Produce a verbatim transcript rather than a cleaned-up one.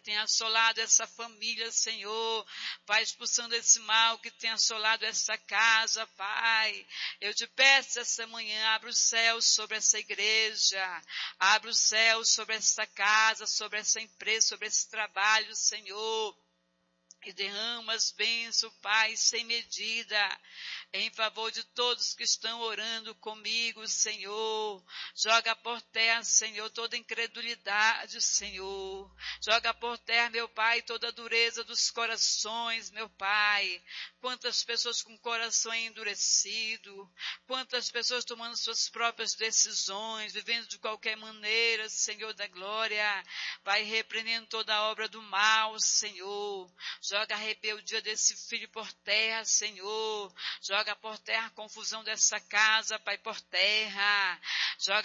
tem assolado essa família, Senhor. Pai, expulsando esse mal que tem assolado essa casa, Pai. Eu te peço essa manhã, abre os céus sobre essa igreja, abre os céus sobre essa casa, sobre essa empresa, sobre esse trabalho, Senhor. E derrama as bênçãos, Pai, sem medida, em favor de todos que estão orando comigo, Senhor. Joga por terra, Senhor, toda incredulidade, Senhor. Joga por terra, meu Pai, toda a dureza dos corações, meu Pai. Quantas pessoas com o coração endurecido, quantas pessoas tomando suas próprias decisões, vivendo de qualquer maneira, Senhor da glória. Vai repreendendo toda a obra do mal, Senhor. Joga a rebeldia desse filho por terra, Senhor. Joga por terra a confusão dessa casa, Pai, por terra. Joga